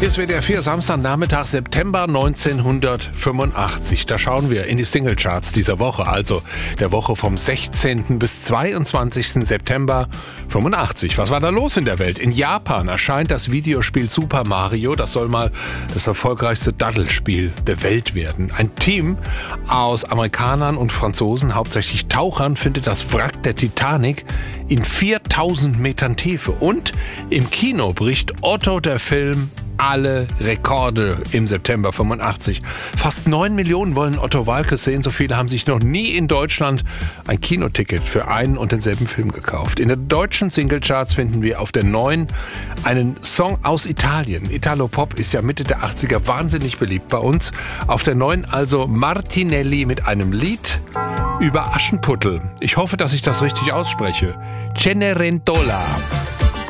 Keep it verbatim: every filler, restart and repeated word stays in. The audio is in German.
Hier ist W D R vier, Samstagnachmittag, September neunzehnhundertfünfundachtzig. Da schauen wir in die Singlecharts dieser Woche, also der Woche vom sechzehnten bis zweiundzwanzigsten September fünfundachtzig. Was war da los in der Welt? In Japan erscheint das Videospiel Super Mario. Das soll mal das erfolgreichste Daddelspiel der Welt werden. Ein Team aus Amerikanern und Franzosen, hauptsächlich Tauchern, findet das Wrack der Titanic in viertausend Metern Tiefe. Und im Kino bricht Otto der Film alle Rekorde im September fünfundachtzig. Fast neun Millionen wollen Otto Waalkes sehen. So viele haben sich noch nie in Deutschland ein Kinoticket für einen und denselben Film gekauft. In den deutschen Singlecharts finden wir auf der neun einen Song aus Italien. Italo-Pop ist ja Mitte der achtziger wahnsinnig beliebt bei uns. Auf der neun also Martinelli mit einem Lied über Aschenputtel. Ich hoffe, dass ich das richtig ausspreche. Cenerentola.